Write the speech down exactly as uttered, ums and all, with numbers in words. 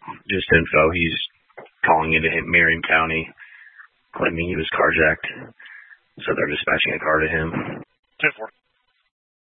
Just info. He's calling into Marion County, claiming he was carjacked. So they're dispatching a car to him. ten four.